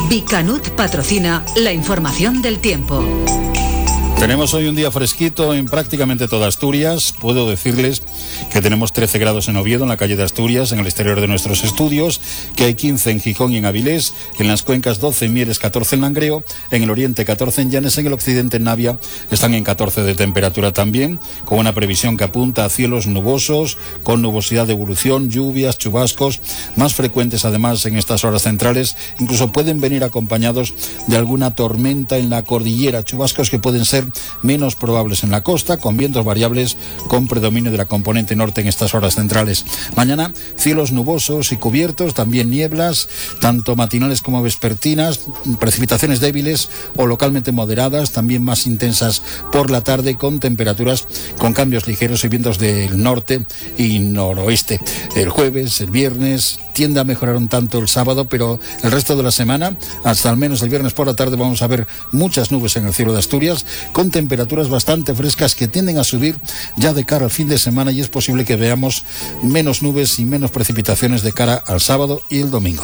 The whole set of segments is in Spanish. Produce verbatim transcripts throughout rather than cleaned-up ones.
Bicanut patrocina la información del tiempo. Tenemos hoy un día fresquito en prácticamente toda Asturias. Puedo decirles que tenemos trece grados en Oviedo, en la calle de Asturias, en el exterior de nuestros estudios, que hay quince en Gijón y en Avilés, en las cuencas doce en Mieres, catorce en Langreo, en el oriente catorce en Llanes, en el occidente en Navia están en catorce de temperatura también, con una previsión que apunta a cielos nubosos, con nubosidad de evolución, lluvias, chubascos, más frecuentes además en estas horas centrales, incluso pueden venir acompañados de alguna tormenta en la cordillera, chubascos que pueden ser menos probables en la costa, con vientos variables con predominio de la componente norte en estas horas centrales. Mañana, cielos nubosos y cubiertos, también nieblas, tanto matinales como vespertinas, precipitaciones débiles o localmente moderadas, también más intensas por la tarde, con temperaturas con cambios ligeros y vientos del norte y noroeste. El jueves, el viernes, tiende a mejorar un tanto el sábado, pero el resto de la semana, hasta al menos el viernes por la tarde, vamos a ver muchas nubes en el cielo de Asturias, con temperaturas bastante frescas que tienden a subir ya de cara al fin de semana, y es posible que veamos menos nubes y menos precipitaciones de cara al sábado y el domingo.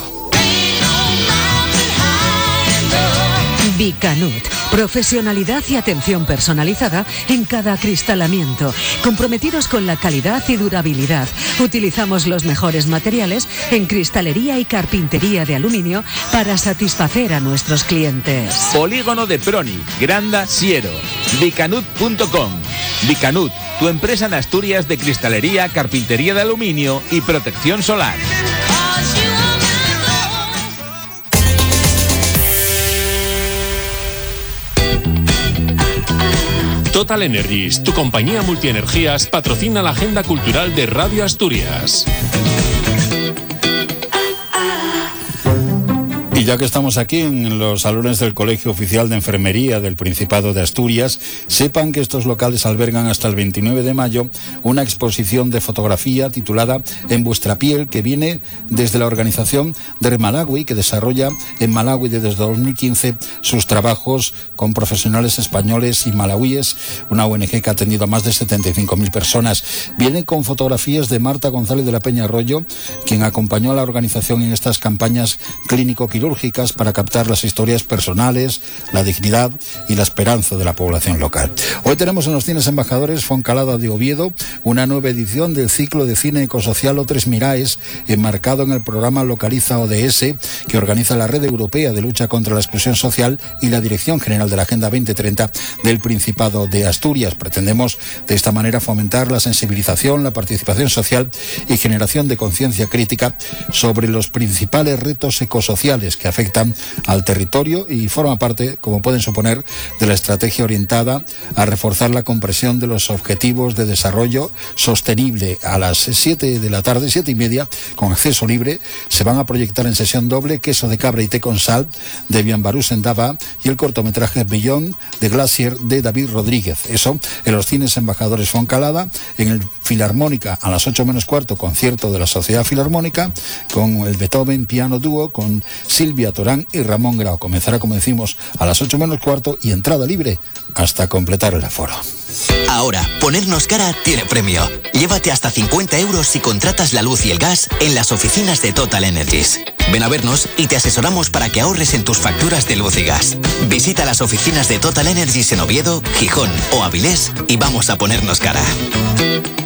Bicanut, profesionalidad y atención personalizada en cada acristalamiento, comprometidos con la calidad y durabilidad. Utilizamos los mejores materiales en cristalería y carpintería de aluminio para satisfacer a nuestros clientes. Polígono de Proni, Granda, Siero. Bicanut punto com. Bicanut, tu empresa en Asturias de cristalería, carpintería de aluminio y protección solar. Total Energies, tu compañía multienergías, patrocina la agenda cultural de Radio Asturias. Y ya que estamos aquí en los salones del Colegio Oficial de Enfermería del Principado de Asturias, sepan que estos locales albergan hasta el veintinueve de mayo una exposición de fotografía titulada En vuestra piel, que viene desde la organización de Malawi, que desarrolla en Malawi desde dos mil quince sus trabajos con profesionales españoles y malawíes, una O N G que ha atendido a más de setenta y cinco mil personas. Viene con fotografías de Marta González de la Peña Arroyo, quien acompañó a la organización en estas campañas clínico-quirúrgicas para captar las historias personales, la dignidad y la esperanza de la población local. Hoy tenemos en los Cines Embajadores Foncalada de Oviedo una nueva edición del ciclo de cine ecosocial O Tres Miraes, enmarcado en el programa Localiza O D S, que organiza la Red Europea de Lucha contra la Exclusión Social y la Dirección General de la Agenda veinte treinta del Principado de Asturias. Pretendemos de esta manera fomentar la sensibilización, la participación social y generación de conciencia crítica sobre los principales retos ecosociales que afectan al territorio y forma parte, como pueden suponer, de la estrategia orientada a reforzar la comprensión de los objetivos de desarrollo sostenible. A las siete de la tarde, siete y media, con acceso libre, se van a proyectar en sesión doble Queso de cabra y té con sal de Bianbarú Sendaba y el cortometraje Beyond de Glacier de David Rodríguez. Eso en los Cines Embajadores Foncalada. En el Filarmónica, a las ocho menos cuarto, concierto de la Sociedad Filarmónica con el Beethoven Piano Dúo con Silvia Torán y Ramón Grau. Comenzará, como decimos, a las ocho menos cuarto y entrada libre hasta completar el aforo. Ahora, ponernos cara tiene premio. Llévate hasta cincuenta euros si contratas la luz y el gas en las oficinas de Total Energies. Ven a vernos y te asesoramos para que ahorres en tus facturas de luz y gas. Visita las oficinas de Total Energies en Oviedo, Gijón o Avilés y vamos a ponernos cara.